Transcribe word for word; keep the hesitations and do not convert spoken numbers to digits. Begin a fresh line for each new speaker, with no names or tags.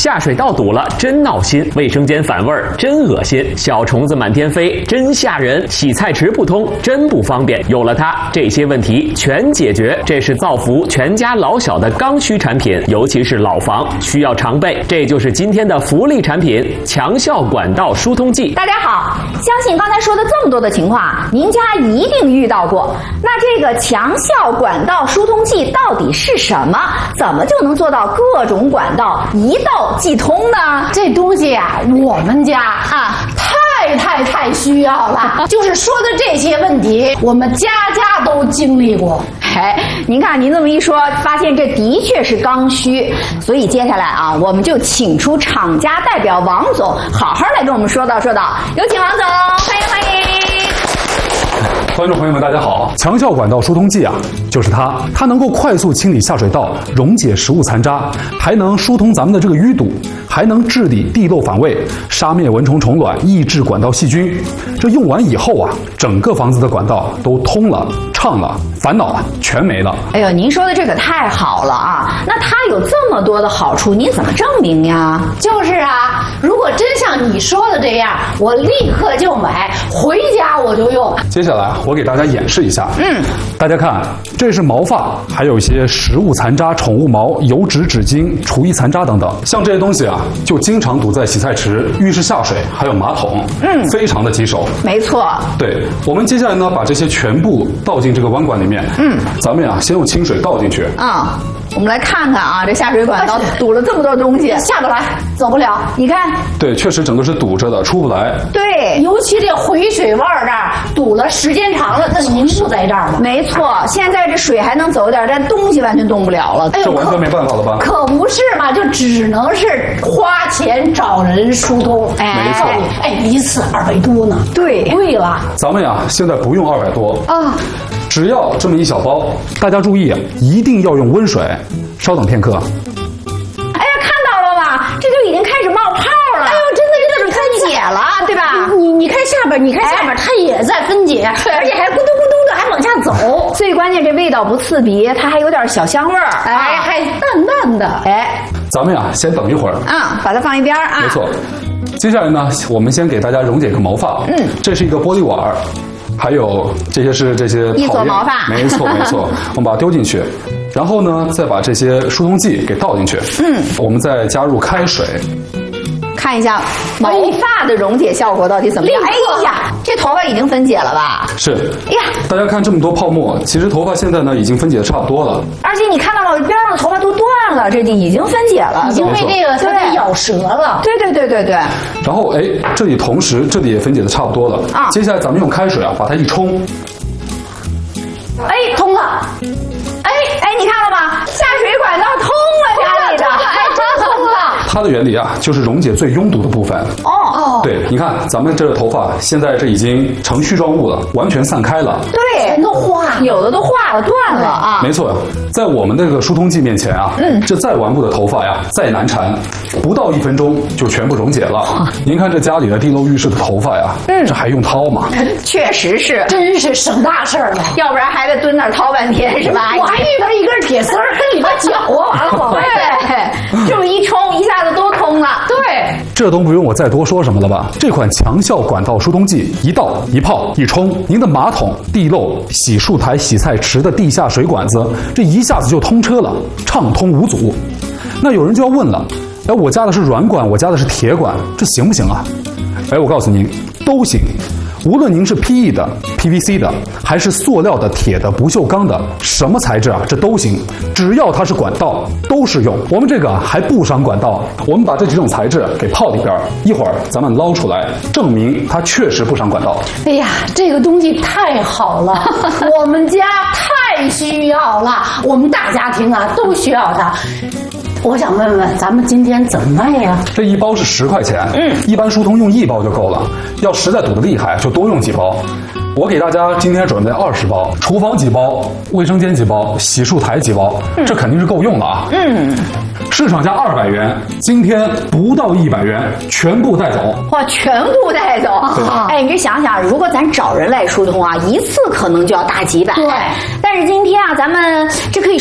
下水道堵了真闹心，卫生间反味儿真恶心，小虫子满天飞真吓人，洗菜池不通真不方便。有了它，这些问题全解决。这是造福全家老小的刚需产品，尤其是老房需要常备。这就是今天的福利产品——强效管道疏通剂。
大家好，相信刚才说的这么多的情况啊，您家一定遇到过。那这个强效管道疏通剂到底是什么？怎么就能做到各种管道一道即通呢？
这东西啊，我们家啊太太太需要了。就是说的这些问题，我们家家都经历过。
哎，您看您这么一说，发现这的确是刚需。所以接下来啊，我们就请出厂家代表王总，好好来跟我们说道说道。有请王总，欢迎欢迎。
观众朋友们，大家好！强效管道疏通剂啊，就是它，它能够快速清理下水道，溶解食物残渣，还能疏通咱们的这个淤堵，还能治理地漏反味，杀灭蚊虫虫卵，抑制管道细菌。这用完以后啊，整个房子的管道都通了、畅了，烦恼啊全没了。
哎呦，您说的这可太好了啊！那它有这么多的好处，您怎么证明呀？
就是啊，如果真像你说的这样，我立刻就买，回家我就用。
接下来我给大家演示一下。嗯，大家看，这是毛发，还有一些食物残渣、宠物毛、油脂、纸巾、厨艺残渣等等。像这些东西啊，就经常堵在洗菜池、浴室下水，还有马桶，嗯，非常的棘手。
没错。
对，我们接下来呢，把这些全部倒进这个弯管里面。嗯，咱们呀，先用清水倒进去。
啊、嗯。我们来看看啊，这下水管道堵了这么多东西，
下不来，走不了。你看，
对，确实整个是堵着的，出不来。
对，
尤其这回水弯这儿堵了，时间长了，它凝固在这儿了。
没错，现在这水还能走点，但东西完全动不了了。
哎呦，
这完全没办法了吧？
可不是嘛，就只能是花钱找人疏通。
哎，
没错。
哎，一次二百多呢。
对，
贵了。
咱们呀，现在不用二百多
啊。
只要这么一小包，大家注意啊，一定要用温水。稍等片刻。
哎呀，看到了吧？这就已经开始冒泡了。
哎呦，真的这种
分解了，对吧？
你你看下边，你看下边，哎、它也在分解，而且还咕嘟咕嘟的还往下走。
最关键，这味道不刺鼻，它还有点小香味儿，
哎，啊、还淡淡的。
哎，
咱们呀，先等一会儿。
啊，把它放一边啊。
没错。接下来呢，我们先给大家溶解个毛发。嗯，这是一个玻璃碗。还有这些是这些
一撮毛发，
没错没错，我们把它丢进去，然后呢，再把这些疏通剂给倒进去。嗯，我们再加入开水，
看一下毛发的溶解效果到底怎么样？哎呀，这头发已经分解了吧？
是。
哎呀，
大家看这么多泡沫，其实头发现在呢已经分解的差不多了。
而且你看到了边上的头发都断了，这就已经分解了，
已经被这个它给咬折了。
对对对对对。
然后哎，这里同时这里也分解的差不多了啊。接下来咱们用开水啊把它一冲，
哎，通了。
哎哎，你看了吗？下水管道通了，家里的，
哎，真通了。
它的原理啊，就是溶解最拥堵的部分。
哦哦，
对，你看咱们这个头发现在这已经成絮状物了，完全散开了。
对，全都化，有的都化了，断了啊。
没错，在我们这个疏通剂面前啊，嗯，这再顽固的头发呀，再难缠，不到一分钟就全部溶解了。您看这家里的地漏浴室的头发呀，嗯，这还用掏吗？
确实是，
真是省大事了，
要不然还得蹲那儿掏半天，是吧？
我还遇到一根铁丝儿跟里边搅啊，完了往外
对，这么一冲，一下子都通了。
对，
这都不用我再多说什么了吧？这款强效管道疏通剂，一倒一泡一冲，您的马桶、地漏、洗漱台、洗菜池的地下水管子，这一下子就通车了，畅通无阻。那有人就要问了，哎，我家的是软管，我家的是铁管，这行不行啊？哎，我告诉您，都行。无论您是 P E 的、P V C 的，还是塑料的、铁的、不锈钢的，什么材质啊，这都行，只要它是管道，都适用。我们这个还不伤管道，我们把这几种材质给泡里边，一会儿咱们捞出来，证明它确实不伤管道。
哎呀，这个东西太好了，我们家太需要了，我们大家庭啊都需要它。我想问问，咱们今天怎么卖呀？
这一包是十块钱，嗯，一般疏通用一包就够了。要实在堵得厉害，就多用几包。我给大家今天准备二十包，厨房几包，卫生间几包，洗漱台几包，嗯、这肯定是够用了啊。嗯，市场价二百元，今天不到一百元，全部带走。
哇，全部带走！哎，你这想想，如果咱找人来疏通啊，一次可能就要大几百。
对，
但是今天啊，咱们这可以